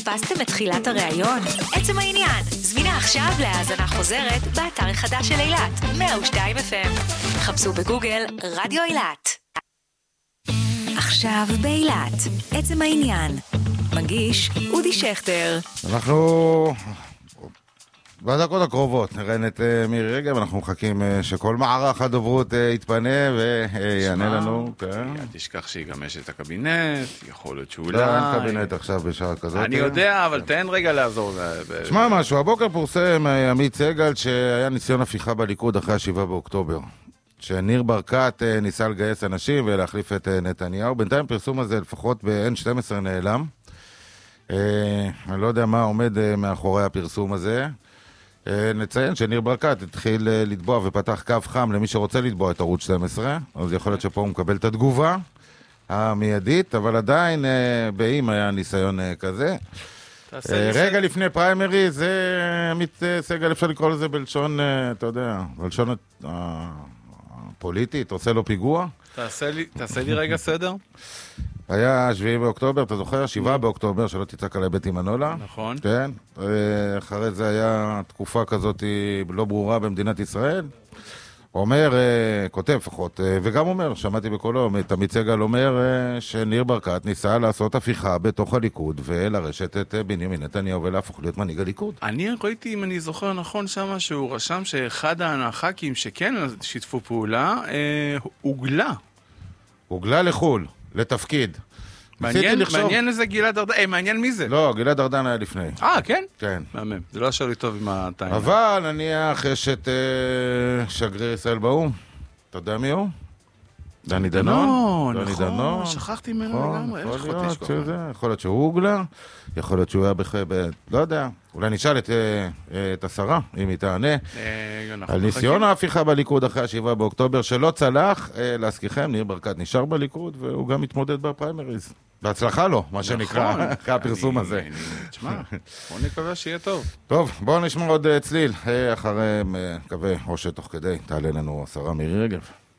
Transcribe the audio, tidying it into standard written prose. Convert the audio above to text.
פספסתם את תחילת הראיון? עצם העניין, זמינה עכשיו להאזנה חוזרת באתר החדש של אילת, 102 FM. חפשו בגוגל רדיו אילת. עכשיו באילת, עצם העניין. מגיש אודי שכטר. אנחנו בדקות הקרובות נראיין את מירי רגב, אנחנו מחכים שכל מערך הדוברות יתפנה ויענה לנו. תשכח שיגמש את הקבינט, יכול להיות שאולי... לא, אין קבינט עכשיו בשעה כזאת. אני יודע, אבל תן רגע לעזור. שמע משהו, הבוקר פורסם עמית סגל שהיה ניסיון הפיכה בליכוד אחרי 7 באוקטובר. שניר ברקת ניסה לגייס אנשים ולהחליף את נתניהו. בינתיים פרסום הזה לפחות ב-N12 נעלם. אני לא יודע מה עומד מאחורי הפרסום הזה. נציין שניר ברקת התחיל לתבוע ופתח קו חם למי שרוצה לתבוע את ערוץ 12, אז יכול להיות שפה הוא מקבל את התגובה המיידית, אבל עדיין באם היה ניסיון כזה. רגע לפני פריימרי, זה עמית סגל, אפשר לקרוא לזה בלשון, אתה יודע, בלשון פוליטית, עושה לו פיגוע. תעשה לי רגע סדר. היה 7 באוקטובר, אתה זוכר? 7 באוקטובר, שלא תצעק עליי בית אימנולה. נכון. כן. אחרי זה היה תקופה כזאת לא ברורה במדינת ישראל. אומר, כותב לפחות, וגם אומר, שמעתי בקולו, עמית סגל אומר שניר ברקת ניסה לעשות הפיכה בתוך הליכוד ולרשת את בנימין נתניהו ולהפוך להיות מנהיג הליכוד. אני ראיתי, אם אני זוכר נכון שמה, שהוא רשם שאחד הח"כים שכן שיתפו פעולה, הוגלה לחול, לתפקיד. מעניין איזה גלעד ארדן, מעניין מי זה? לא, גלעד ארדן היה לפני. כן? כן. מהמם, זה לא אשר לי טוב עם הטיימר. אבל נניח יש את שגריר ישראל באום, אתה יודע מי הוא? דני דנון. נכון, שכחתי ממנו לגמרי. יכול להיות שהוא הוגלה, יכול להיות שהוא היה לא יודע, אולי נשאל את השרה, אם היא תענה, על ניסיון ההפיכה בליכוד אחרי 7 באוקטובר, שלא צלח, להזכירכם, ניר ברקת נשאר בליכוד, והוא גם מתמודד בפריימריז. בהצלחה לו, מה שנקרא, אחרי הפרסום הזה. תשמע, בוא נקווה שיהיה טוב. טוב, בואו נשמע עוד צליל, אחרי, מקווה, או שתוך כדי, תעלה לנו השרה מירי רגב.